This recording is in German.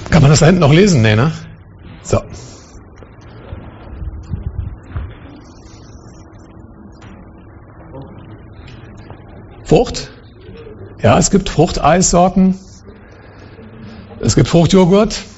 Kann man das da hinten noch lesen? Nee, ne? So. Ja, es gibt Fruchteissorten. Es gibt Fruchtjoghurt.